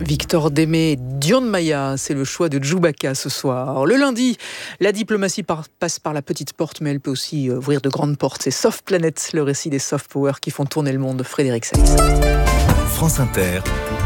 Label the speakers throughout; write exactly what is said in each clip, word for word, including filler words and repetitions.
Speaker 1: Victor Démé, Dion Maya, c'est le choix de Djoubaka ce soir. Le lundi, la diplomatie par, passe par la petite porte, mais elle peut aussi ouvrir de grandes portes. C'est Soft Planet, le récit des soft power qui font tourner le monde. Frédéric Saïs.
Speaker 2: France Inter,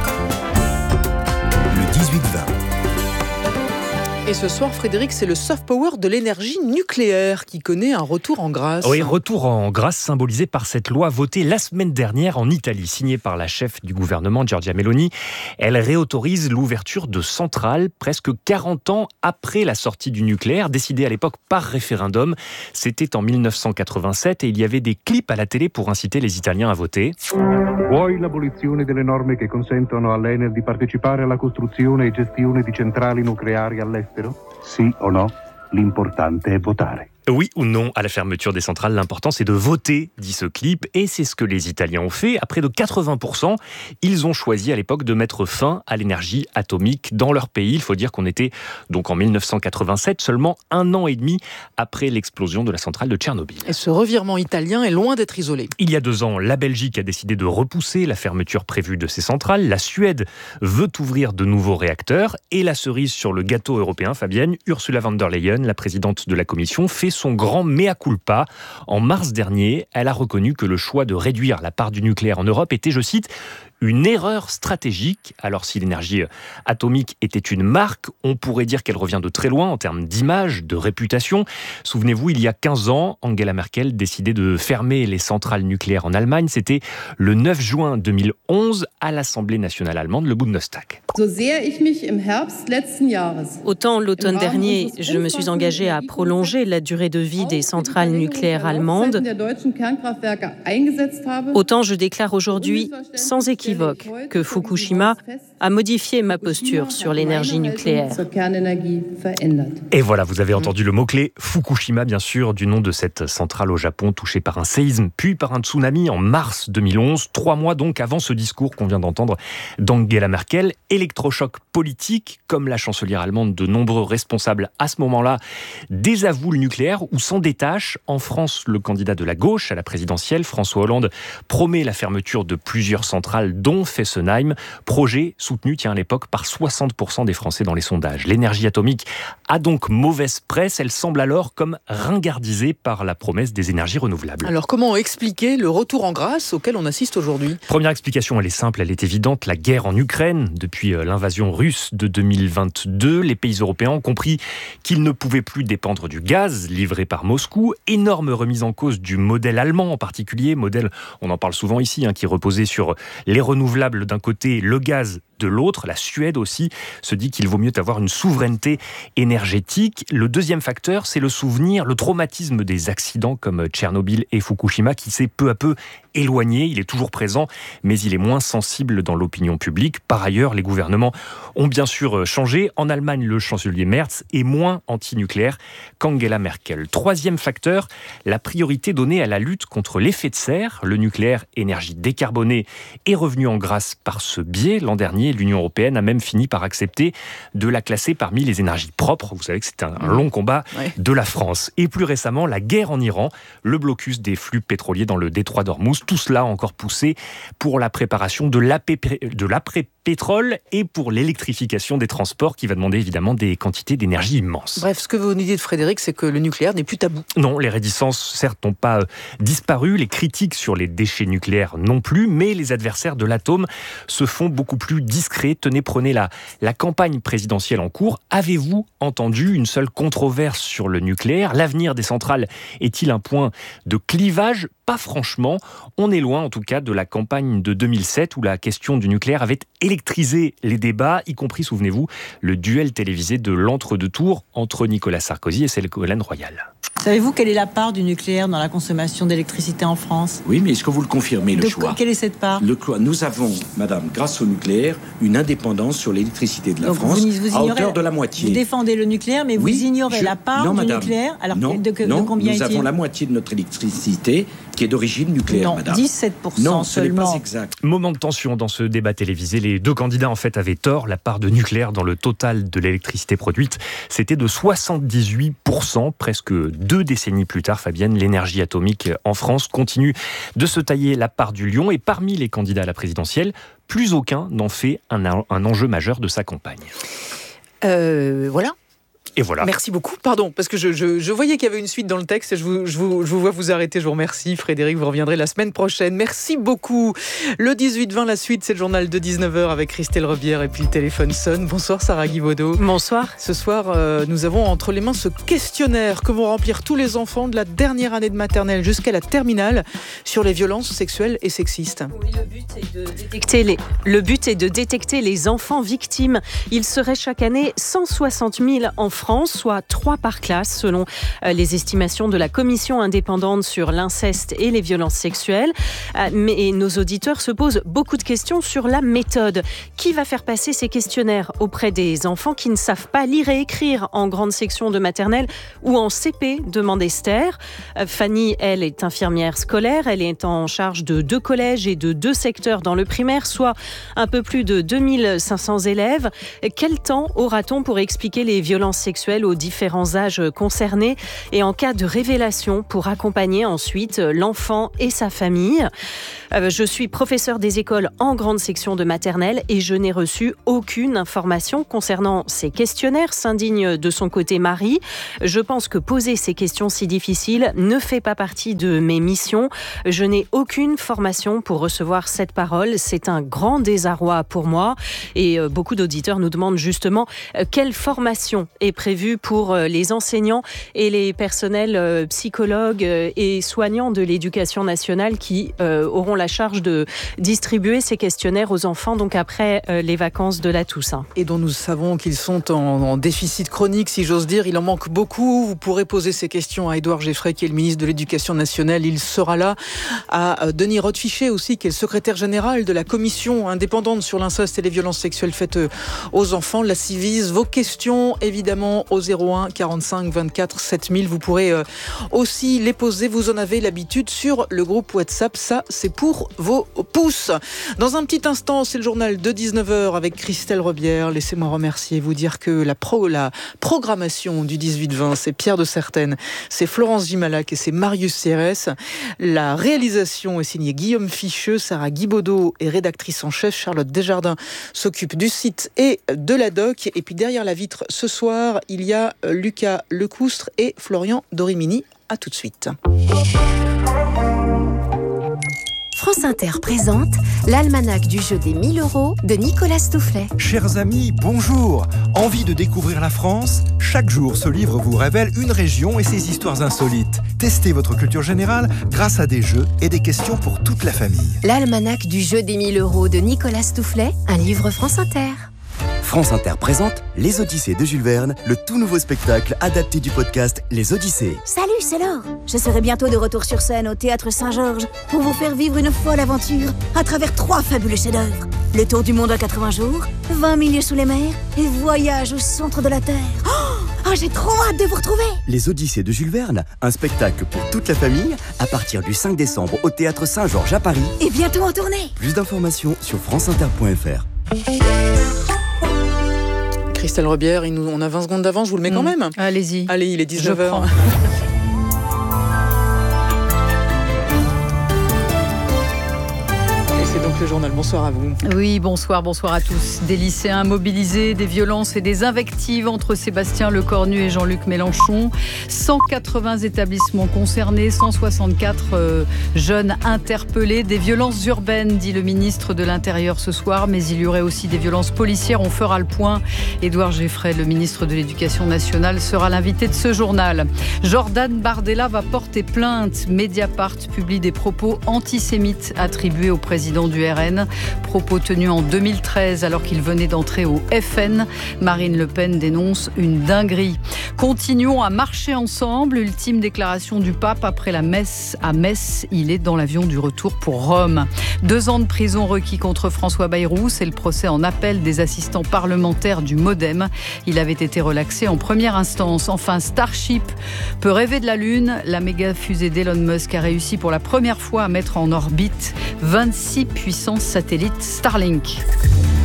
Speaker 2: le dix-huit vingt.
Speaker 1: Et ce soir, Frédéric, c'est le soft power de l'énergie nucléaire qui connaît un retour en grâce.
Speaker 3: Oui, retour en grâce symbolisé par cette loi votée la semaine dernière en Italie, signée par la chef du gouvernement, Giorgia Meloni. Elle réautorise l'ouverture de centrales presque quarante ans après la sortie du nucléaire, décidée à l'époque par référendum. C'était en dix-neuf cent quatre-vingt-sept et il y avait des clips à la télé pour inciter les Italiens à voter.
Speaker 4: Vuoi l'abolizione delle norme che consentono all'Enel di partecipare alla costruzione e gestione di centrali nucleari all'estero? Sì o no? L'importante è votare.
Speaker 3: Oui ou non à la fermeture des centrales, l'important c'est de voter, dit ce clip, et c'est ce que les Italiens ont fait. À près de quatre-vingts pour cent, ils ont choisi à l'époque de mettre fin à l'énergie atomique dans leur pays. Il faut dire qu'on était donc en dix-neuf cent quatre-vingt-sept, seulement un an et demi après l'explosion de la centrale de Tchernobyl.
Speaker 1: Et ce revirement italien est loin d'être isolé.
Speaker 3: Il y a deux ans, la Belgique a décidé de repousser la fermeture prévue de ces centrales. La Suède veut ouvrir de nouveaux réacteurs. Et la cerise sur le gâteau européen, Fabienne, Ursula von der Leyen, la présidente de la Commission, fait son grand mea culpa. En mars dernier, elle a reconnu que le choix de réduire la part du nucléaire en Europe était, je cite, une erreur stratégique. Alors si l'énergie atomique était une marque, on pourrait dire qu'elle revient de très loin en termes d'image, de réputation. Souvenez-vous, il y a quinze ans, Angela Merkel décidait de fermer les centrales nucléaires en Allemagne. C'était le neuf juin deux mille onze à l'Assemblée nationale allemande, le Bundestag.
Speaker 5: Autant l'automne dernier, je me suis engagée à prolonger la durée de vie des centrales nucléaires allemandes, autant je déclare aujourd'hui, sans équivoque, que Fukushima a modifié ma posture sur l'énergie nucléaire.
Speaker 3: Et voilà, vous avez entendu le mot-clé Fukushima, bien sûr, du nom de cette centrale au Japon touchée par un séisme, puis par un tsunami en mars deux mille onze, trois mois donc avant ce discours qu'on vient d'entendre d'Angela Merkel. Électrochoc politique, comme la chancelière allemande, de nombreux responsables à ce moment-là désavouent le nucléaire ou s'en détachent. En France, le candidat de la gauche à la présidentielle, François Hollande, promet la fermeture de plusieurs centrales, dont Fessenheim, projet soutenu, tiens, à l'époque, par soixante pour cent des Français dans les sondages. L'énergie atomique a donc mauvaise presse. Elle semble alors comme ringardisée par la promesse des énergies renouvelables.
Speaker 1: Alors, comment expliquer le retour en grâce auquel on assiste aujourd'hui ?
Speaker 3: Première explication, elle est simple, elle est évidente. La guerre en Ukraine, depuis l'invasion russe de deux mille vingt-deux, les pays européens ont compris qu'ils ne pouvaient plus dépendre du gaz livré par Moscou. Énorme remise en cause du modèle allemand en particulier, modèle, on en parle souvent ici, hein, qui reposait sur les renouvelables d'un côté, le gaz de l'autre. La Suède aussi se dit qu'il vaut mieux avoir une souveraineté énergétique. Le deuxième facteur, c'est le souvenir, le traumatisme des accidents comme Tchernobyl et Fukushima qui s'est peu à peu éloigné. Il est toujours présent, mais il est moins sensible dans l'opinion publique. Par ailleurs, les gouvernements ont bien sûr changé. En Allemagne, le chancelier Merz est moins anti-nucléaire qu'Angela Merkel. Troisième facteur, la priorité donnée à la lutte contre l'effet de serre. Le nucléaire, énergie décarbonée, est revenu en grâce par ce biais. L'an dernier, l'Union européenne a même fini par accepter de la classer parmi les énergies propres. Vous savez que c'est un long combat ouais. de la France. Et plus récemment, la guerre en Iran, le blocus des flux pétroliers dans le détroit d'Ormuz. Tout cela a encore poussé pour la préparation de l'après-pétrole et pour l'électrification des transports qui va demander évidemment des quantités d'énergie immenses.
Speaker 1: Bref, ce que vous nous dites, Frédéric, c'est que le nucléaire n'est plus tabou.
Speaker 3: Non, les réticences, certes, n'ont pas disparu. Les critiques sur les déchets nucléaires non plus, mais les adversaires de l'atome se font beaucoup plus discrets. Tenez, prenez la, la campagne présidentielle en cours. Avez-vous entendu une seule controverse sur le nucléaire ? L'avenir des centrales est-il un point de clivage ? Pas franchement. On est loin, en tout cas, de la campagne de deux mille sept où la question du nucléaire avait électrisé les débats, y compris, souvenez-vous, le duel télévisé de l'entre-deux tours entre Nicolas Sarkozy et Ségolène Royal.
Speaker 6: Savez-vous quelle est la part du nucléaire dans la consommation d'électricité en France ?
Speaker 7: Oui, mais est-ce que vous le confirmez, le
Speaker 6: de,
Speaker 7: choix ?
Speaker 6: Quelle est cette part ?
Speaker 7: Le, Nous avons, madame, grâce au nucléaire, une indépendance sur l'électricité de la
Speaker 6: Donc
Speaker 7: France
Speaker 6: vous, vous
Speaker 7: à hauteur de la moitié.
Speaker 6: Vous défendez le nucléaire, mais
Speaker 7: oui,
Speaker 6: vous ignorez
Speaker 7: je...
Speaker 6: la part
Speaker 7: non,
Speaker 6: du
Speaker 7: madame.
Speaker 6: nucléaire. Alors
Speaker 7: non,
Speaker 6: de, de,
Speaker 7: non,
Speaker 6: de combien
Speaker 7: nous
Speaker 6: est-il ?
Speaker 7: avons la moitié de notre électricité qui est d'origine nucléaire,
Speaker 6: non,
Speaker 7: madame.
Speaker 6: dix-sept pour cent
Speaker 7: non, ce
Speaker 6: seulement.
Speaker 7: n'est pas exact.
Speaker 3: Moment de tension dans ce débat télévisé. Les deux candidats, en fait, avaient tort. La part de nucléaire dans le total de l'électricité produite, c'était de soixante-dix-huit pour cent, presque deux décennies plus tard. Fabienne, l'énergie atomique en France continue de se tailler la part du lion. Et parmi les candidats à la présidentielle, plus aucun n'en fait un, un enjeu majeur de sa campagne.
Speaker 1: Euh, voilà.
Speaker 3: Et voilà.
Speaker 1: Merci beaucoup. Pardon, parce que je, je, je voyais qu'il y avait une suite dans le texte. Je vous, je, vous, je vous vois vous arrêter. Je vous remercie. Frédéric, vous reviendrez la semaine prochaine. Merci beaucoup. Le dix-huit vingt, la suite, c'est le journal de dix-neuf heures avec Christelle Rebière et puis le téléphone sonne. Bonsoir Sarah Guibaudot.
Speaker 5: Bonsoir.
Speaker 1: Ce soir, euh, nous avons entre les mains ce questionnaire que vont remplir tous les enfants de la dernière année de maternelle jusqu'à la terminale sur les violences sexuelles et sexistes.
Speaker 5: Oui, le but est de détecter les, le but est de détecter les enfants victimes. Il serait chaque année cent soixante mille en France, soit trois par classe, selon les estimations de la commission indépendante sur l'inceste et les violences sexuelles. Mais nos auditeurs se posent beaucoup de questions sur la méthode. Qui va faire passer ces questionnaires auprès des enfants qui ne savent pas lire et écrire en grande section de maternelle ou en C P, demande Esther. Fanny, elle, est infirmière scolaire. Elle est en charge de deux collèges et de deux secteurs dans le primaire, soit un peu plus de deux mille cinq cents élèves. Quel temps aura-t-on pour expliquer les violences sexuelles aux différents âges concernés et en cas de révélation pour accompagner ensuite l'enfant et sa famille. Euh, je suis professeure des écoles en grande section de maternelle et je n'ai reçu aucune information concernant ces questionnaires, s'indigne de son côté Marie. Je pense que poser ces questions si difficiles ne fait pas partie de mes missions. Je n'ai aucune formation pour recevoir cette parole. C'est un grand désarroi pour moi et euh, beaucoup d'auditeurs nous demandent justement euh, quelle formation est prévu pour les enseignants et les personnels psychologues et soignants de l'éducation nationale qui euh, auront la charge de distribuer ces questionnaires aux enfants donc après euh, les vacances de la Toussaint.
Speaker 1: Et dont nous savons qu'ils sont en, en déficit chronique, si j'ose dire. Il en manque beaucoup. Vous pourrez poser ces questions à Édouard Geffray, qui est le ministre de l'Éducation nationale. Il sera là. À Denis Rothfichet aussi, qui est le secrétaire général de la commission indépendante sur l'inceste et les violences sexuelles faites aux enfants, la Civis. Vos questions, évidemment, au zéro un quarante-cinq vingt-quatre sept mille. Vous pourrez euh, aussi les poser. Vous en avez l'habitude sur le groupe WhatsApp. Ça, c'est pour vos pouces. Dans un petit instant, c'est le journal de dix-neuf heures avec Christelle Rebière. Laissez-moi remercier et vous dire que la, pro, la programmation du dix-huit vingt, c'est Pierre de Certaine, c'est Florence Gimalac et c'est Marius Cérès. La réalisation est signée Guillaume Ficheux. Sarah Guibaudot est rédactrice en chef. Charlotte Desjardins s'occupe du site et de la doc. Et puis derrière la vitre, ce soir, il y a Lucas Lecoustre et Florian Dorimini. À tout de suite.
Speaker 8: France Inter présente l'almanach du jeu des mille euros de Nicolas Stoufflet.
Speaker 2: Chers amis, bonjour. Envie de découvrir la France ? Chaque jour, ce livre vous révèle une région et ses histoires insolites. Testez votre culture générale grâce à des jeux et des questions pour toute la famille.
Speaker 8: L'almanach du jeu des mille euros de Nicolas Stoufflet, un livre France Inter.
Speaker 9: France Inter présente Les Odyssées de Jules Verne, le tout nouveau spectacle adapté du podcast Les Odyssées.
Speaker 10: Salut, c'est Laure. Je serai bientôt de retour sur scène au Théâtre Saint-Georges pour vous faire vivre une folle aventure à travers trois fabuleux chefs-d'œuvre. Le tour du monde en quatre-vingts jours, vingt milieux sous les mers et voyage au centre de la Terre. Oh, oh, j'ai trop hâte de vous retrouver.
Speaker 9: Les Odyssées de Jules Verne, un spectacle pour toute la famille à partir du cinq décembre au Théâtre Saint-Georges à Paris.
Speaker 10: Et bientôt en tournée.
Speaker 9: Plus d'informations sur franceinter point f r.
Speaker 1: Christelle Rebière, il nous, on a vingt secondes d'avance, je vous le mets quand même.
Speaker 5: Allez-y.
Speaker 1: Allez, il est dix-neuf heures. Donc le journal, bonsoir à vous.
Speaker 11: Oui, bonsoir, bonsoir à tous. Des lycéens mobilisés, des violences et des invectives entre Sébastien Lecornu et Jean-Luc Mélenchon. cent quatre-vingts établissements concernés, cent soixante-quatre euh, jeunes interpellés. Des violences urbaines, dit le ministre de l'Intérieur ce soir, mais il y aurait aussi des violences policières. On fera le point. Édouard Geffray, le ministre de l'Éducation nationale, sera l'invité de ce journal. Jordan Bardella va porter plainte. Mediapart publie des propos antisémites attribués au président du R N. Propos tenus en deux mille treize alors qu'il venait d'entrer au F N. Marine Le Pen dénonce une dinguerie. Continuons à marcher ensemble. Ultime déclaration du pape après la messe à Metz. Il est dans l'avion du retour pour Rome. Deux ans de prison requis contre François Bayrou. C'est le procès en appel des assistants parlementaires du MoDem. Il avait été relaxé en première instance. Enfin, Starship peut rêver de la Lune. La méga fusée d'Elon Musk a réussi pour la première fois à mettre en orbite vingt-six puissants satellites Starlink.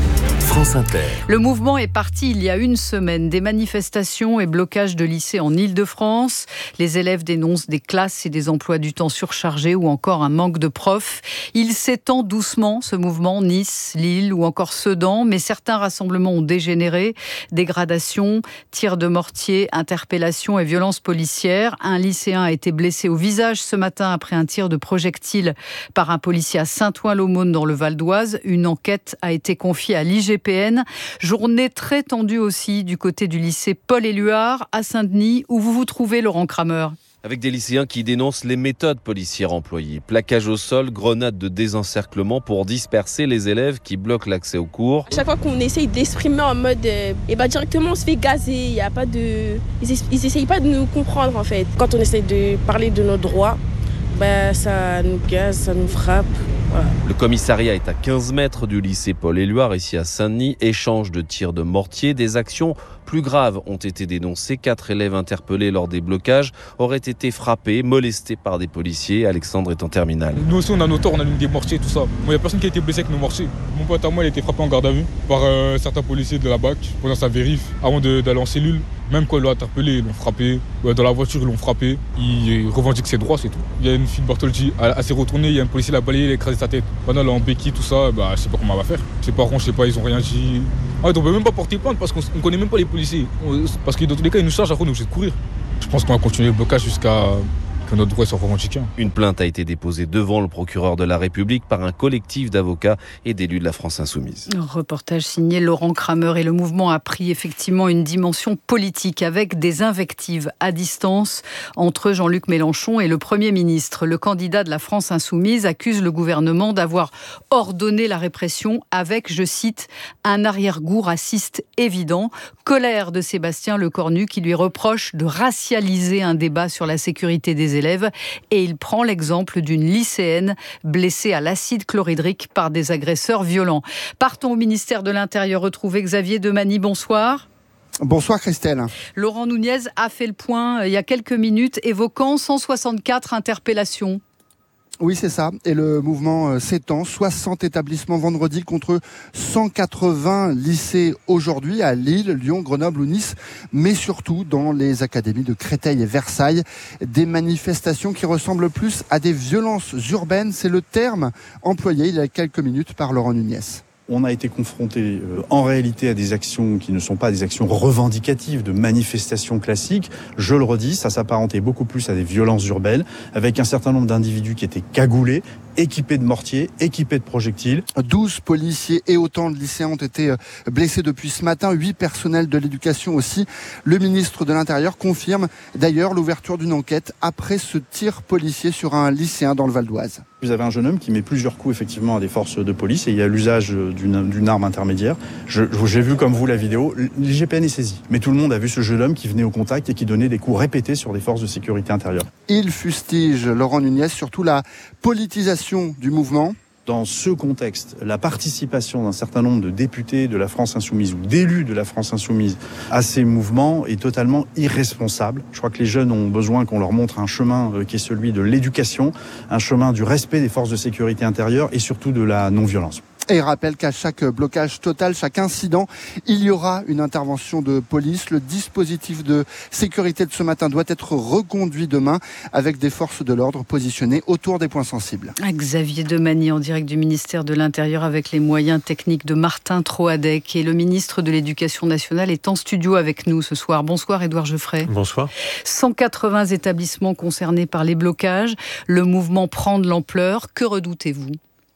Speaker 12: France Inter.
Speaker 11: Le mouvement est parti il y a une semaine. Des manifestations et blocages de lycées en Île-de-France. Les élèves dénoncent des classes et des emplois du temps surchargés ou encore un manque de profs. Il s'étend doucement, ce mouvement, Nice, Lille ou encore Sedan. Mais certains rassemblements ont dégénéré. Dégradation, tirs de mortier, interpellations et violences policières. Un lycéen a été blessé au visage ce matin après un tir de projectile par un policier à Saint-Ouen-l'Aumône dans le Val d'Oise. Une enquête a été confiée à l'I G P N. Journée très tendue aussi du côté du lycée Paul-Éluard à Saint-Denis, où vous vous trouvez, Laurent Kramer.
Speaker 13: Avec des lycéens qui dénoncent les méthodes policières employées. Plaquage au sol, grenades de désencerclement pour disperser les élèves qui bloquent l'accès aux cours.
Speaker 14: Chaque fois qu'on essaye d'exprimer en mode euh, et bah directement on se fait gazer, il y a pas de ils, es... ils essayent pas de nous comprendre en fait. Quand on essaye de parler de nos droits, bah ça nous gaze, ça nous frappe. Voilà.
Speaker 13: Le commissariat est à quinze mètres du lycée Paul-Éluard, ici à Saint-Denis. Échange de tirs de mortier. Des actions plus graves ont été dénoncées. Quatre élèves interpellés lors des blocages auraient été frappés, molestés par des policiers. Alexandre est en terminale.
Speaker 15: Nous aussi, on a nos torts, on allume des mortiers, tout ça. Il n'y a personne qui a été blessé avec nos mortiers. Mon pote à moi, il a été frappé en garde à vue par euh, certains policiers de la B A C pendant sa vérif, avant de, d'aller en cellule. Même quand ils l'ont interpellé, ils l'ont frappé. Dans la voiture, ils l'ont frappé. Il revendique ses droits, c'est tout. Il y a une fille de Bartholdi, elle s'est retournée, il y a un policier qui l'a balayé, il a écrasé sa tête. Maintenant, elle est en béquille, tout ça, bah, je sais pas comment elle va faire. Ses parents, je sais pas, ils ont rien dit. Ah, on peut même pas porter plainte parce qu'on ne connaît même pas les policiers. Parce que dans tous les cas, ils nous chargent, après, on est obligé de courir. Je pense qu'on va continuer le blocage jusqu'à que notre droit soit revendiqué.
Speaker 13: Une plainte a été déposée devant le procureur de la République par un collectif d'avocats et d'élus de la France Insoumise.
Speaker 11: Reportage signé Laurent Kramer, et le mouvement a pris effectivement une dimension politique avec des invectives à distance entre Jean-Luc Mélenchon et le Premier ministre. Le candidat de la France Insoumise accuse le gouvernement d'avoir ordonné la répression avec, je cite, un arrière-goût raciste évident. Colère de Sébastien Lecornu qui lui reproche de racialiser un débat sur la sécurité des élèves. élèves et il prend l'exemple d'une lycéenne blessée à l'acide chlorhydrique par des agresseurs violents. Partons au ministère de l'Intérieur retrouver Xavier Demagny. Bonsoir.
Speaker 16: Bonsoir Christelle.
Speaker 11: Laurent Nunez a fait le point il y a quelques minutes évoquant cent soixante-quatre interpellations.
Speaker 16: Oui, c'est ça. Et le mouvement s'étend. soixante établissements vendredi contre cent quatre-vingts lycées aujourd'hui à Lille, Lyon, Grenoble ou Nice, mais surtout dans les académies de Créteil et Versailles. Des manifestations qui ressemblent plus à des violences urbaines. C'est le terme employé il y a quelques minutes par Laurent Nunez.
Speaker 17: On a été confronté euh, en réalité à des actions qui ne sont pas des actions revendicatives de manifestations classiques. Je le redis, ça s'apparentait beaucoup plus à des violences urbaines, avec un certain nombre d'individus qui étaient cagoulés, équipés de mortiers, équipés de projectiles.
Speaker 16: douze policiers et autant de lycéens ont été blessés depuis ce matin, huit personnels de l'éducation aussi. Le ministre de l'Intérieur confirme d'ailleurs l'ouverture d'une enquête après ce tir policier sur un lycéen dans le Val d'Oise.
Speaker 17: Vous avez un jeune homme qui met plusieurs coups effectivement à des forces de police et il y a l'usage d'une, d'une arme intermédiaire. Je, j'ai vu comme vous la vidéo, l'I G P N est saisi. Mais tout le monde a vu ce jeune homme qui venait au contact et qui donnait des coups répétés sur des forces de sécurité intérieure.
Speaker 16: Il fustige, Laurent Nunez, surtout la politisation du mouvement.
Speaker 17: Dans ce contexte, la participation d'un certain nombre de députés de la France Insoumise ou d'élus de la France Insoumise à ces mouvements est totalement irresponsable. Je crois que les jeunes ont besoin qu'on leur montre un chemin qui est celui de l'éducation, un chemin du respect des forces de sécurité intérieure et surtout de la non-violence.
Speaker 16: Et il rappelle qu'à chaque blocage total, chaque incident, il y aura une intervention de police. Le dispositif de sécurité de ce matin doit être reconduit demain avec des forces de l'ordre positionnées autour des points sensibles.
Speaker 11: Xavier Demagny en direct du ministère de l'Intérieur avec les moyens techniques de Martin Troadec. Et le ministre de l'Éducation nationale est en studio avec nous ce soir. Bonsoir Édouard Geoffrey.
Speaker 18: Bonsoir.
Speaker 11: cent quatre-vingts établissements concernés par les blocages. Le mouvement prend de l'ampleur. Que redoutez-vous ?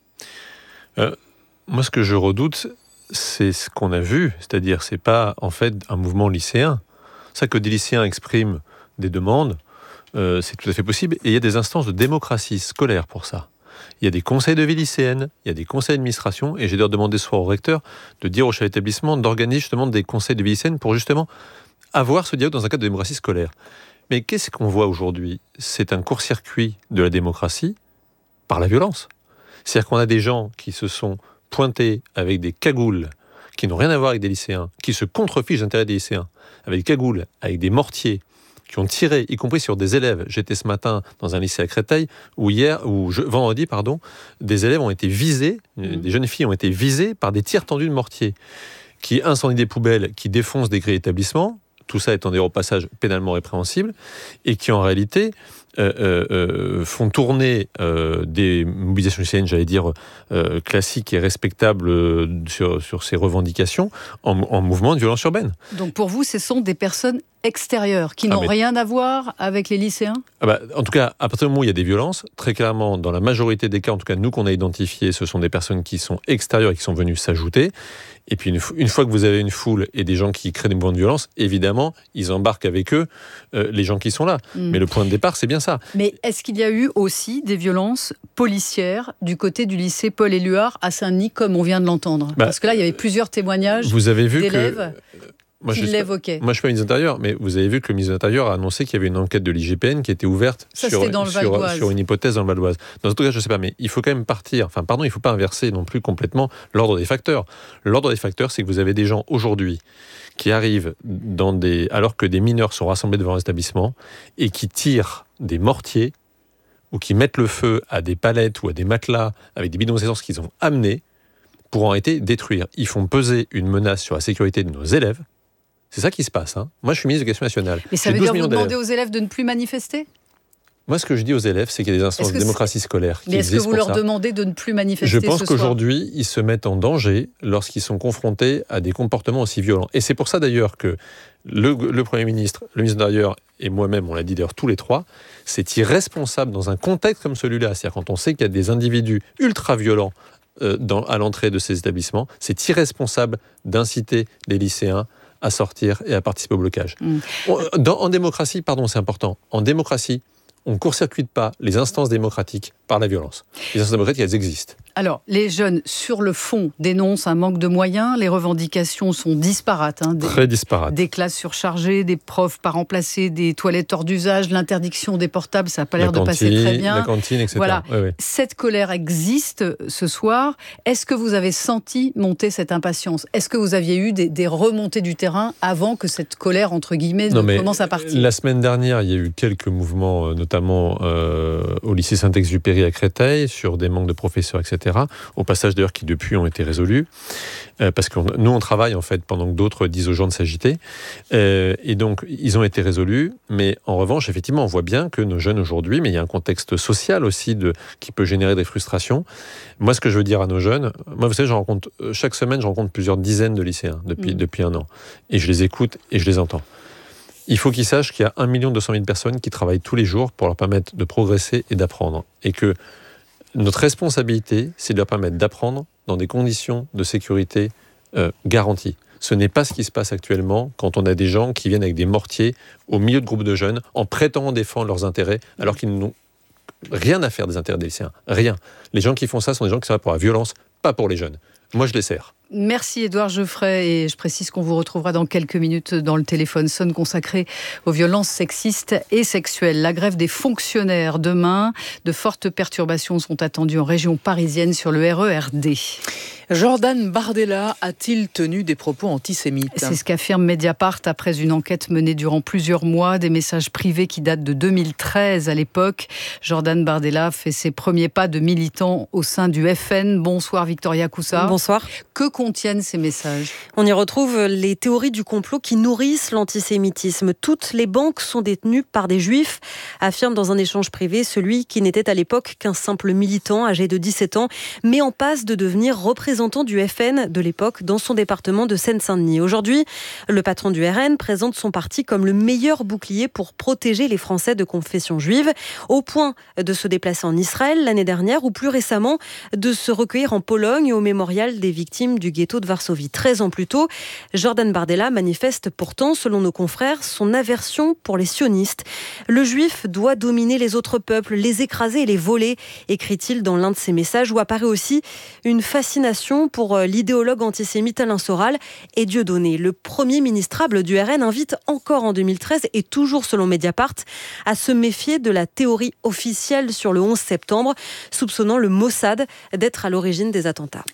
Speaker 18: euh... Moi, ce que je redoute, c'est ce qu'on a vu, c'est-à-dire c'est pas en fait un mouvement lycéen. Ça que des lycéens expriment des demandes, euh, c'est tout à fait possible. Et il y a des instances de démocratie scolaire pour ça. Il y a des conseils de vie lycéenne, il y a des conseils d'administration, et j'ai d'ailleurs demandé ce soir au recteur de dire au chef d'établissement d'organiser justement des conseils de vie lycéenne pour justement avoir ce dialogue dans un cadre de démocratie scolaire. Mais qu'est-ce qu'on voit aujourd'hui ? C'est un court-circuit de la démocratie par la violence. C'est-à-dire qu'on a des gens qui se sont pointés avec des cagoules qui n'ont rien à voir avec des lycéens, qui se contrefichent des intérêts des lycéens, avec des cagoules, avec des mortiers, qui ont tiré, y compris sur des élèves. J'étais ce matin dans un lycée à Créteil, où hier, ou je, vendredi, pardon, des élèves ont été visés, mmh. des jeunes filles ont été visées par des tirs tendus de mortier, qui incendient des poubelles, qui défoncent des grilles d'établissement, tout ça étant d'ailleurs au passage pénalement répréhensible, et qui en réalité euh, euh, font tourner euh, des mobilisations lycéennes, j'allais dire, euh, classiques et respectables euh, sur, sur ces revendications, en, en mouvement de violence urbaine.
Speaker 11: Donc pour vous, ce sont des personnes extérieures, qui
Speaker 18: Ah,
Speaker 11: n'ont
Speaker 18: mais...
Speaker 11: rien à voir avec les lycéens ?
Speaker 18: ah bah, En tout cas, à partir du moment où il y a des violences, très clairement, dans la majorité des cas, en tout cas nous qu'on a identifiés, ce sont des personnes qui sont extérieures et qui sont venues s'ajouter. Et puis une, une fois que vous avez une foule et des gens qui créent des mouvements de violence, évidemment, ils embarquent avec eux euh, les gens qui sont là. Mmh. Mais le point de départ, c'est bien ça.
Speaker 11: Mais est-ce qu'il y a eu aussi des violences policières du côté du lycée Paul-Éluard à Saint-Denis, comme on vient de l'entendre ? bah, Parce que là, il y avait plusieurs témoignages
Speaker 18: vous avez vu
Speaker 11: d'élèves
Speaker 18: que... Moi,
Speaker 11: qui l'évoquaient.
Speaker 18: Moi, je ne suis pas ministre de l'Intérieur, mais vous avez vu que le ministre de l'Intérieur a annoncé qu'il y avait une enquête de l'I G P N qui était ouverte
Speaker 11: Ça,
Speaker 18: sur,
Speaker 11: dans le
Speaker 18: sur, sur une hypothèse dans le Val d'Oise. Dans tout cas, je ne sais pas, mais il faut quand même partir. Enfin, pardon, il ne faut pas inverser non plus complètement l'ordre des facteurs. L'ordre des facteurs, c'est que vous avez des gens aujourd'hui qui arrivent dans des, alors que des mineurs sont rassemblés devant un établissement et qui tirent des mortiers ou qui mettent le feu à des palettes ou à des matelas avec des bidons d'essence qu'ils ont amenés pour en réalité détruire. Ils font peser une menace sur la sécurité de nos élèves. C'est ça qui se passe. Hein. Moi, je suis ministre de l'Éducation nationale.
Speaker 11: Mais ça veut dire que vous demandez aux élèves de ne plus manifester ?
Speaker 18: Moi, ce que je dis aux élèves, c'est qu'il y a des instances de démocratie scolaire qui
Speaker 11: existent. Mais est-ce que vous leur
Speaker 18: ça.
Speaker 11: demandez de ne plus manifester ?
Speaker 18: Je pense
Speaker 11: ce
Speaker 18: qu'aujourd'hui, ils se mettent en danger lorsqu'ils sont confrontés à des comportements aussi violents. Et c'est pour ça d'ailleurs que le, le Premier ministre, le ministre de l'Intérieur et moi-même, on l'a dit d'ailleurs tous les trois, c'est irresponsable dans un contexte comme celui-là. C'est-à-dire quand on sait qu'il y a des individus ultra-violents euh, dans, à l'entrée de ces établissements, c'est irresponsable d'inciter les lycéens à sortir et à participer au blocage. Mmh. Dans, en démocratie, pardon, c'est important, en démocratie, on ne court-circuite pas les instances démocratiques par la violence. Les instances démocratiques, elles existent.
Speaker 11: Alors, les jeunes, sur le fond, dénoncent un manque de moyens. Les revendications sont disparates. Hein, des,
Speaker 18: Très disparates.
Speaker 11: Des classes surchargées, des profs pas remplacés, des toilettes hors d'usage, l'interdiction des portables, ça n'a pas l'air de passer très bien.
Speaker 18: La cantine, et cetera.
Speaker 11: Voilà.
Speaker 18: Oui, oui.
Speaker 11: Cette colère existe ce soir. Est-ce que vous avez senti monter cette impatience ? Est-ce que vous aviez eu des, des remontées du terrain avant que cette colère, entre guillemets,
Speaker 18: non,
Speaker 11: ne commence à partir ?
Speaker 18: La semaine dernière, il y a eu quelques mouvements, notamment euh, au lycée Saint-Exupéry à Créteil, sur des manques de professeurs, et cetera. Au passage d'ailleurs qui depuis ont été résolus, euh, parce que nous on travaille en fait pendant que d'autres disent aux gens de s'agiter, euh, et donc ils ont été résolus, mais en revanche effectivement on voit bien que nos jeunes aujourd'hui, mais il y a un contexte social aussi de, qui peut générer des frustrations. Moi ce que je veux dire à nos jeunes, moi vous savez je rencontre, chaque semaine je rencontre plusieurs dizaines de lycéens depuis, mmh. depuis un an, et je les écoute et je les entends. Il faut qu'ils sachent qu'il y a un million deux cent mille personnes qui travaillent tous les jours pour leur permettre de progresser et d'apprendre, et que notre responsabilité, c'est de leur permettre d'apprendre dans des conditions de sécurité euh, garanties. Ce n'est pas ce qui se passe actuellement quand on a des gens qui viennent avec des mortiers au milieu de groupes de jeunes en prétendant défendre leurs intérêts alors qu'ils n'ont rien à faire des intérêts des lycéens. Rien. Les gens qui font ça sont des gens qui sont là pour la violence, pas pour les jeunes. Moi, je les sers.
Speaker 11: Merci Édouard Geoffray, et je précise qu'on vous retrouvera dans quelques minutes dans le téléphone sonne consacré aux violences sexistes et sexuelles. La grève des fonctionnaires demain, de fortes perturbations sont attendues en région parisienne sur le R E R D.
Speaker 1: Jordan Bardella a-t-il tenu des propos antisémites ?
Speaker 11: C'est ce qu'affirme Mediapart après une enquête menée durant plusieurs mois, des messages privés qui datent de deux mille treize à l'époque. Jordan Bardella fait ses premiers pas de militant au sein du F N. Bonsoir Victoria Coussa.
Speaker 12: Bonsoir.
Speaker 11: Que contiennent ces messages ?
Speaker 12: On y retrouve les théories du complot qui nourrissent l'antisémitisme. Toutes les banques sont détenues par des juifs, affirme dans un échange privé celui qui n'était à l'époque qu'un simple militant âgé de dix-sept ans, mais en passe de devenir représentant du F N de l'époque dans son département de Seine-Saint-Denis. Aujourd'hui, le patron du R N présente son parti comme le meilleur bouclier pour protéger les Français de confession juive, au point de se déplacer en Israël l'année dernière ou plus récemment de se recueillir en Pologne au mémorial des victimes du ghetto de Varsovie. treize ans plus tôt, Jordan Bardella manifeste pourtant, selon nos confrères, son aversion pour les sionistes. Le juif doit dominer les autres peuples, les écraser et les voler, écrit-il dans l'un de ses messages, où apparaît aussi une fascination pour l'idéologue antisémite Alain Soral et Dieudonné. Le premier ministrable du R N invite encore en deux mille treize, et toujours selon Mediapart, à se méfier de la théorie officielle sur le onze septembre, soupçonnant le Mossad d'être à l'origine des attentats.
Speaker 11: Et comment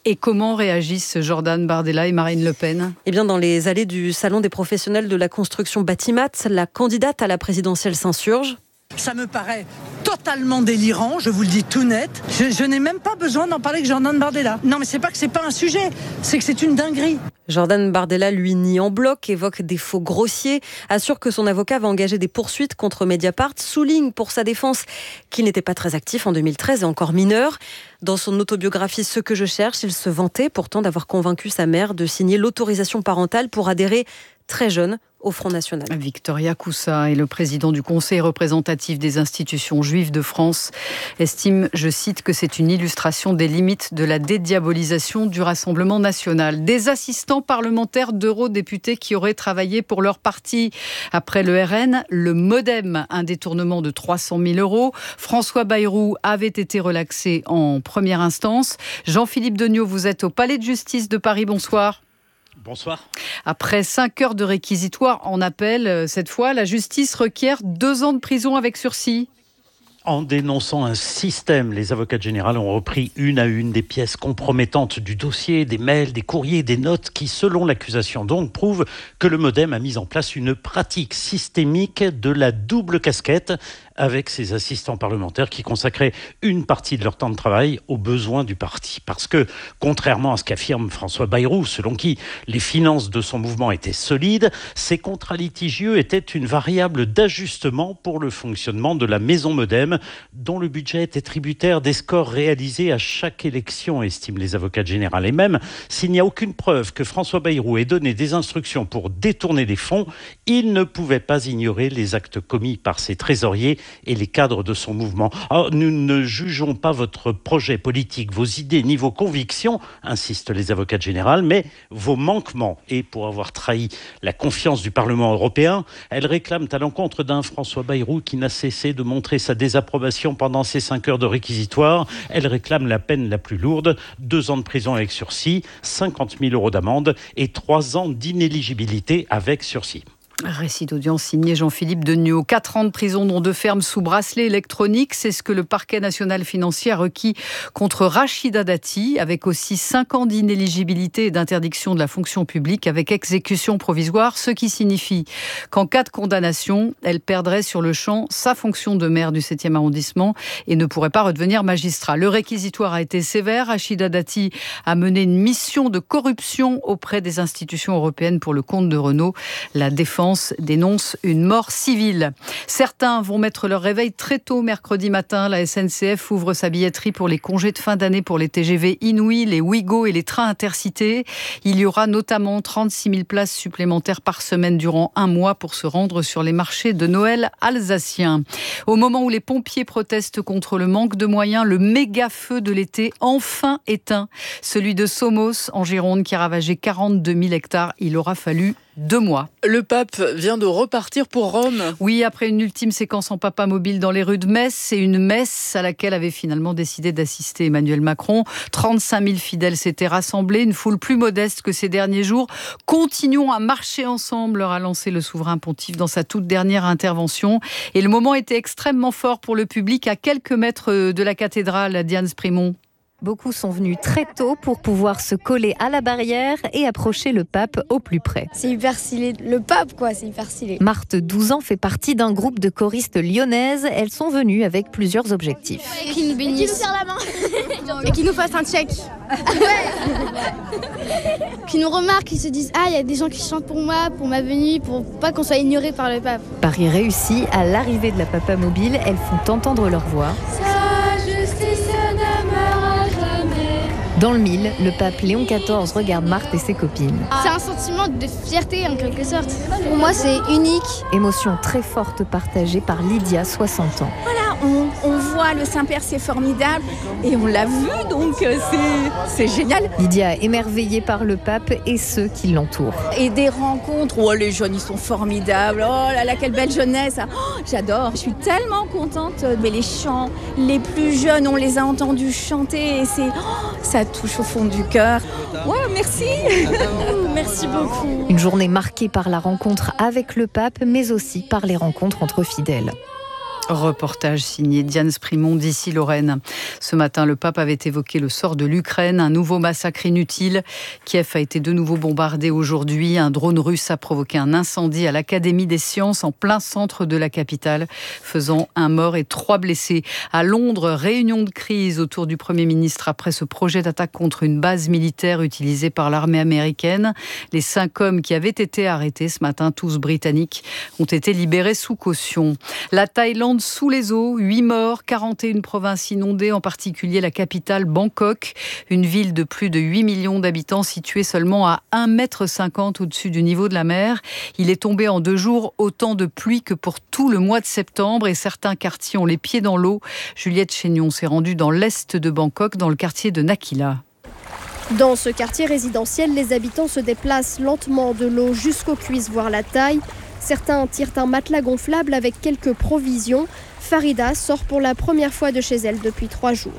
Speaker 11: Comment réagissent Jordan Bardella et Marine Le Pen ?
Speaker 12: Eh bien, dans les allées du Salon des professionnels de la construction Batimat, la candidate à la présidentielle s'insurge.
Speaker 19: Ça me paraît totalement délirant, je vous le dis tout net. Je, je n'ai même pas besoin d'en parler avec Jordan Bardella. Non, mais c'est pas que c'est pas un sujet, c'est que c'est une dinguerie.
Speaker 12: Jordan Bardella, lui, nie en bloc, évoque des faux grossiers, assure que son avocat va engager des poursuites contre Mediapart, souligne pour sa défense qu'il n'était pas très actif en deux mille treize et encore mineur. Dans son autobiographie « Ce que je cherche », il se vantait pourtant d'avoir convaincu sa mère de signer l'autorisation parentale pour adhérer très jeune au Front National.
Speaker 11: Victoria Coussa est le président du Conseil représentatif des institutions juives de France, estime, je cite, que c'est une illustration des limites de la dédiabolisation du Rassemblement national. Des assistants parlementaires d'eurodéputés qui auraient travaillé pour leur parti. Après le R N, le MoDem, un détournement de trois cent mille euros. François Bayrou avait été relaxé en première instance. Jean-Philippe Degnaud, vous êtes au Palais de justice de Paris. Bonsoir.
Speaker 20: Bonsoir.
Speaker 11: Après cinq heures de réquisitoire en appel, cette fois, la justice requiert deux ans de prison avec sursis.
Speaker 20: En dénonçant un système, les avocats généraux ont repris une à une des pièces compromettantes du dossier, des mails, des courriers, des notes qui, selon l'accusation donc, prouvent que le MoDem a mis en place une pratique systémique de la double casquette avec ses assistants parlementaires qui consacraient une partie de leur temps de travail aux besoins du parti. Parce que, contrairement à ce qu'affirme François Bayrou, selon qui les finances de son mouvement étaient solides, ces contrats litigieux étaient une variable d'ajustement pour le fonctionnement de la maison MoDem, dont le budget était tributaire des scores réalisés à chaque élection, estiment les avocats généraux. Et même s'il n'y a aucune preuve que François Bayrou ait donné des instructions pour détourner des fonds, il ne pouvait pas ignorer les actes commis par ses trésoriers et les cadres de son mouvement. Alors, nous ne jugeons pas votre projet politique, vos idées ni vos convictions, insistent les avocats généraux, mais vos manquements. Et pour avoir trahi la confiance du Parlement européen, elles réclament à l'encontre d'un François Bayrou qui n'a cessé de montrer sa désapprobation pendant ces cinq heures de réquisitoire. Elles réclament la peine la plus lourde, deux ans de prison avec sursis, cinquante mille euros d'amende et trois ans d'inéligibilité avec sursis.
Speaker 11: Récit d'audience signé Jean-Philippe Degnaud. Quatre ans de prison, dont deux fermes sous bracelet électronique. C'est ce que le parquet national financier a requis contre Rachida Dati, avec aussi cinq ans d'inéligibilité et d'interdiction de la fonction publique avec exécution provisoire, ce qui signifie qu'en cas de condamnation, elle perdrait sur le champ sa fonction de maire du septième arrondissement et ne pourrait pas redevenir magistrat. Le réquisitoire a été sévère. Rachida Dati a mené une mission de corruption auprès des institutions européennes pour le compte de Renault. La défense dénonce une mort civile. Certains vont mettre leur réveil très tôt mercredi matin. La S N C F ouvre sa billetterie pour les congés de fin d'année pour les T G V Inouï, les Ouigo et les trains intercités. Il y aura notamment trente-six mille places supplémentaires par semaine durant un mois pour se rendre sur les marchés de Noël alsaciens. Au moment où les pompiers protestent contre le manque de moyens, le méga feu de l'été enfin éteint. Celui de Somos en Gironde qui a ravagé quarante-deux mille hectares. Il aura fallu deux mois.
Speaker 1: Le pape vient de repartir pour Rome.
Speaker 11: Oui, après une ultime séquence en papa mobile dans les rues de Metz, c'est une messe à laquelle avait finalement décidé d'assister Emmanuel Macron. trente-cinq mille fidèles s'étaient rassemblés, une foule plus modeste que ces derniers jours. Continuons à marcher ensemble, leur a lancé le souverain pontife dans sa toute dernière intervention. Et le moment était extrêmement fort pour le public à quelques mètres de la cathédrale, Diane Sprimont.
Speaker 21: Beaucoup sont venus très tôt pour pouvoir se coller à la barrière et approcher le pape au plus près.
Speaker 22: C'est hyper stylé. Le pape, quoi, c'est hyper stylé.
Speaker 21: Marthe, douze ans, fait partie d'un groupe de choristes lyonnaises. Elles sont venues avec plusieurs objectifs.
Speaker 22: Et qui nous bénissent. Et qui nous serrent la main. Et qui nous fassent un check. Ouais. Qui nous remarquent, qui se disent « Ah, il y a des gens qui chantent pour moi, pour ma venue, pour pas qu'on soit ignoré par le pape. »
Speaker 21: Paris réussi. À l'arrivée de la papa mobile, elles font entendre leur voix. Dans le Mille, le pape Léon quatorze regarde Marthe et ses copines.
Speaker 22: C'est un sentiment de fierté en quelque sorte. Pour moi, c'est unique.
Speaker 21: Émotion très forte partagée par Lydia, soixante ans.
Speaker 23: Voilà, on, on voit le Saint-Père, c'est formidable. Et on l'a vu, donc c'est, c'est génial.
Speaker 21: Lydia, émerveillée par le pape et ceux qui l'entourent.
Speaker 23: Et des rencontres, oh les jeunes, ils sont formidables. Oh là là, quelle belle jeunesse. Oh, j'adore. Je suis tellement contente. Mais les chants, les plus jeunes, on les a entendus chanter et c'est... Oh, ça touche au fond du cœur. Ouais, merci. Merci beaucoup.
Speaker 21: Une journée marquée par la rencontre avec le pape, mais aussi par les rencontres entre fidèles.
Speaker 11: Reportage signé Diane Sprimont d'ici Lorraine. Ce matin, le pape avait évoqué le sort de l'Ukraine, un nouveau massacre inutile. Kiev a été de nouveau bombardé aujourd'hui. Un drone russe a provoqué un incendie à l'Académie des sciences en plein centre de la capitale, faisant un mort et trois blessés. À Londres, réunion de crise autour du Premier ministre après ce projet d'attaque contre une base militaire utilisée par l'armée américaine. Les cinq hommes qui avaient été arrêtés ce matin, tous britanniques, ont été libérés sous caution. La Thaïlande sous les eaux, huit morts, quarante et une provinces inondées, en particulier la capitale Bangkok, une ville de plus de huit millions d'habitants située seulement à un mètre cinquante au-dessus du niveau de la mer. Il est tombé en deux jours autant de pluie que pour tout le mois de septembre et certains quartiers ont les pieds dans l'eau. Juliette Chénion s'est rendue dans l'est de Bangkok, dans le quartier de Nakila.
Speaker 4: Dans ce quartier résidentiel, les habitants se déplacent lentement de l'eau jusqu'aux cuisses, voire la taille. Certains tirent un matelas gonflable avec quelques provisions. Farida sort pour la première fois de chez elle depuis trois jours.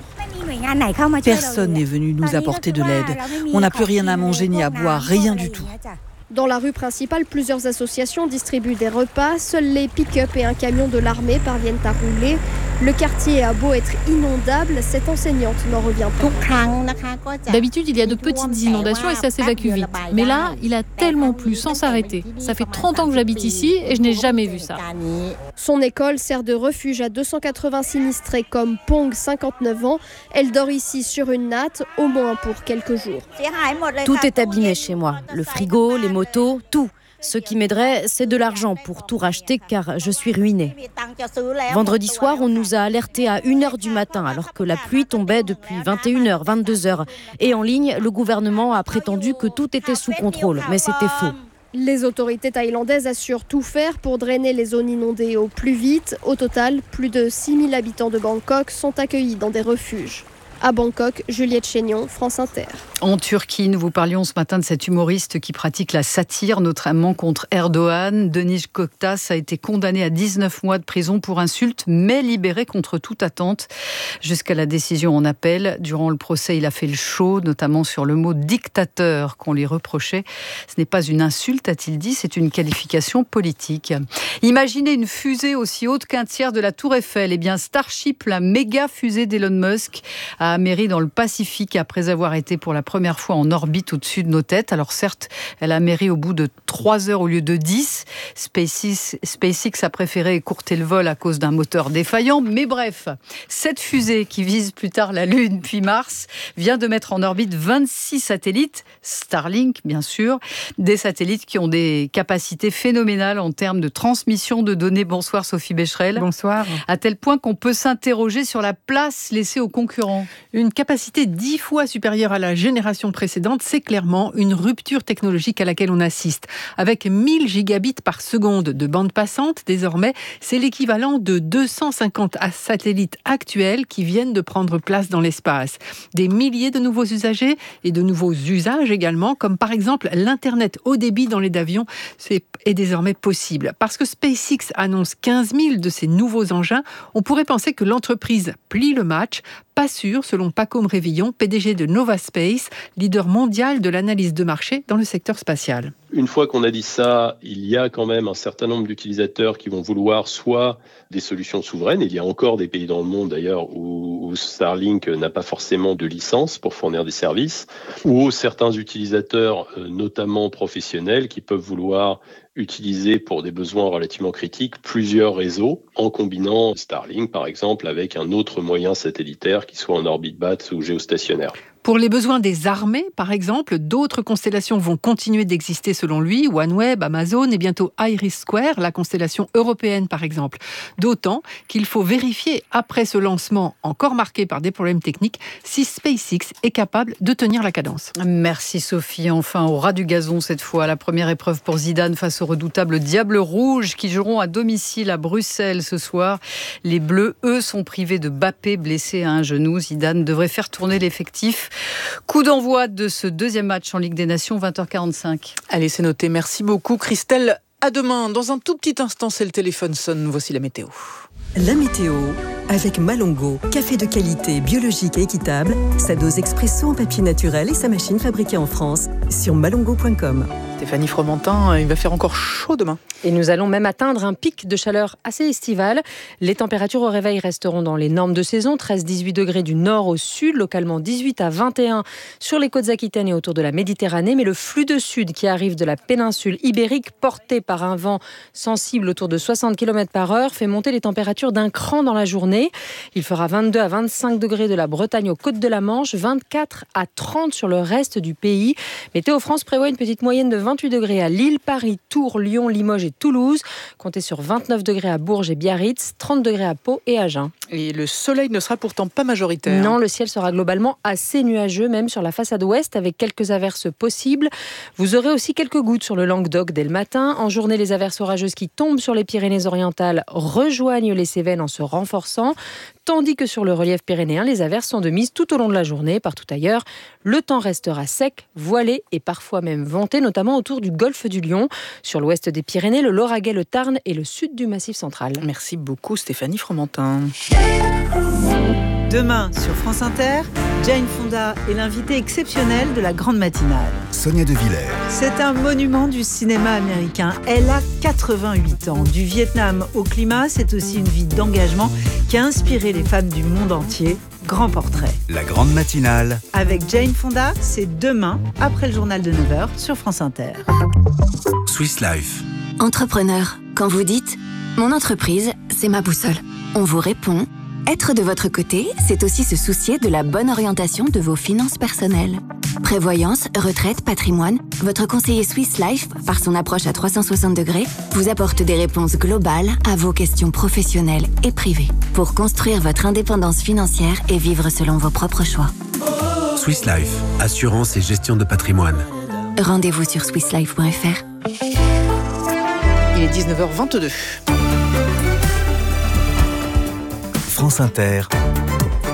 Speaker 6: Personne n'est venu nous apporter de l'aide. On n'a plus rien à manger ni à boire, rien du tout.
Speaker 4: Dans la rue principale, plusieurs associations distribuent des repas. Seuls les pick-up et un camion de l'armée parviennent à rouler. Le quartier a beau être inondable, cette enseignante n'en revient pas.
Speaker 7: D'habitude, il y a de petites inondations et ça s'évacue vite. Mais là, il a tellement plu sans s'arrêter. Ça fait trente ans que j'habite ici et je n'ai jamais vu ça.
Speaker 4: Son école sert de refuge à deux cent quatre-vingts sinistrés comme Pong, cinquante-neuf ans. Elle dort ici sur une natte, au moins pour quelques jours.
Speaker 24: Tout est abîmé chez moi. Le frigo, les motos, tout. Ce qui m'aiderait, c'est de l'argent pour tout racheter car je suis ruinée. Vendredi soir, on nous a alertés à une heure du matin alors que la pluie tombait depuis vingt et une heures, vingt-deux heures. Et en ligne, le gouvernement a prétendu que tout était sous contrôle, mais c'était faux.
Speaker 4: Les autorités thaïlandaises assurent tout faire pour drainer les zones inondées au plus vite. Au total, plus de six mille habitants de Bangkok sont accueillis dans des refuges. À Bangkok, Juliette Chénion, France Inter.
Speaker 11: En Turquie, nous vous parlions ce matin de cet humoriste qui pratique la satire, notamment contre Erdogan. Denis Koktas a été condamné à dix-neuf mois de prison pour insulte, mais libéré contre toute attente jusqu'à la décision en appel. Durant le procès, il a fait le show, notamment sur le mot dictateur qu'on lui reprochait. Ce n'est pas une insulte, a-t-il dit, c'est une qualification politique. Imaginez une fusée aussi haute qu'un tiers de la Tour Eiffel. Eh bien, Starship, la méga fusée d'Elon Musk, a améri dans le Pacifique après avoir été pour la première fois en orbite au-dessus de nos têtes. Alors certes, elle a améri au bout de trois heures au lieu de dix. SpaceX, SpaceX a préféré écourter le vol à cause d'un moteur défaillant. Mais bref, cette fusée qui vise plus tard la Lune puis Mars vient de mettre en orbite vingt-six satellites, Starlink bien sûr, des satellites qui ont des capacités phénoménales en termes de transmission de données. Bonsoir Sophie Becherel.
Speaker 25: Bonsoir.
Speaker 11: À tel point qu'on peut s'interroger sur la place laissée aux concurrents.
Speaker 25: Une capacité dix fois supérieure à la génération précédente, c'est clairement une rupture technologique à laquelle on assiste. Avec mille gigabits par seconde de bande passante, désormais, c'est l'équivalent de deux cent cinquante satellites actuels qui viennent de prendre place dans l'espace. Des milliers de nouveaux usagers et de nouveaux usages également, comme par exemple l'Internet haut débit dans les avions, c'est, est désormais possible. Parce que SpaceX annonce quinze mille de ces nouveaux engins, on pourrait penser que l'entreprise plie le match. Pas sûr, selon Pacôme Révillon, P D G de Nova Space, leader mondial de l'analyse de marché dans le secteur spatial.
Speaker 26: Une fois qu'on a dit ça, il y a quand même un certain nombre d'utilisateurs qui vont vouloir soit des solutions souveraines, il y a encore des pays dans le monde d'ailleurs où, où Starlink n'a pas forcément de licence pour fournir des services, ou certains utilisateurs, notamment professionnels, qui peuvent vouloir utiliser pour des besoins relativement critiques plusieurs réseaux en combinant Starlink par exemple avec un autre moyen satellitaire qui soit en orbite basse ou géostationnaire.
Speaker 25: Pour les besoins des armées, par exemple, d'autres constellations vont continuer d'exister selon lui, OneWeb, Amazon et bientôt Iris Square, la constellation européenne par exemple. D'autant qu'il faut vérifier, après ce lancement encore marqué par des problèmes techniques, si SpaceX est capable de tenir la cadence.
Speaker 11: Merci Sophie. Enfin, au ras du gazon cette fois, la première épreuve pour Zidane face aux redoutables Diables Rouges qui joueront à domicile à Bruxelles ce soir. Les Bleus, eux, sont privés de Mbappé, blessé à un genou. Zidane devrait faire tourner l'effectif. Coup d'envoi de ce deuxième match en Ligue des Nations, vingt heures quarante-cinq.
Speaker 1: Allez, c'est noté. Merci beaucoup, Christelle. À demain. Dans un tout petit instant, c'est le téléphone sonne. Voici la météo.
Speaker 27: La météo avec Malongo. Café de qualité, biologique et équitable. Sa dose expresso en papier naturel et sa machine fabriquée en France. Sur malongo point com.
Speaker 1: Stéphanie Fromentin, il va faire encore chaud demain.
Speaker 2: Et nous allons même atteindre un pic de chaleur assez estival. Les températures au réveil resteront dans les normes de saison, treize à dix-huit degrés du nord au sud, localement dix-huit à vingt et un sur les côtes aquitaines et autour de la Méditerranée. Mais le flux de sud qui arrive de la péninsule ibérique, porté par un vent sensible autour de soixante kilomètres par heure, fait monter les températures d'un cran dans la journée. Il fera vingt-deux à vingt-cinq degrés de la Bretagne aux côtes de la Manche, vingt-quatre à trente sur le reste du pays. Météo France prévoit une petite moyenne de vingt-huit degrés à Lille, Paris, Tours, Lyon, Limoges et Toulouse. Comptez sur vingt-neuf degrés à Bourges et Biarritz, trente degrés à Pau et Agen.
Speaker 1: Et le soleil ne sera pourtant pas majoritaire.
Speaker 2: Non, le ciel sera globalement assez nuageux, même sur la façade ouest, avec quelques averses possibles. Vous aurez aussi quelques gouttes sur le Languedoc dès le matin. En journée, les averses orageuses qui tombent sur les Pyrénées-Orientales rejoignent les Cévennes en se renforçant. Tandis que sur le relief pyrénéen, les averses sont de mise tout au long de la journée. Partout ailleurs, le temps restera sec, voilé et parfois même venté, notamment autour du golfe du Lion. Sur l'ouest des Pyrénées, le Lauragais, le Tarn et le sud du Massif central.
Speaker 1: Merci beaucoup Stéphanie Fromentin.
Speaker 3: Demain, sur France Inter, Jane Fonda est l'invitée exceptionnelle de la grande matinale.
Speaker 5: Sonia De Villers.
Speaker 3: C'est un monument du cinéma américain. Elle a quatre-vingt-huit ans. Du Vietnam au climat, c'est aussi une vie d'engagement qui a inspiré les femmes du monde entier. Grand portrait.
Speaker 5: La grande matinale.
Speaker 3: Avec Jane Fonda, c'est demain, après le journal de neuf heures, sur France Inter.
Speaker 5: Swiss Life.
Speaker 8: Entrepreneur, quand vous dites « Mon entreprise, c'est ma boussole », on vous répond « Être de votre côté, c'est aussi se soucier de la bonne orientation de vos finances personnelles. » Prévoyance, retraite, patrimoine, votre conseiller Swiss Life, par son approche à trois cent soixante degrés, vous apporte des réponses globales à vos questions professionnelles et privées pour construire votre indépendance financière et vivre selon vos propres choix.
Speaker 5: Swiss Life, assurance et gestion de patrimoine.
Speaker 8: Rendez-vous sur swiss life point f r.
Speaker 1: Il est dix-neuf heures vingt-deux.
Speaker 5: France Inter,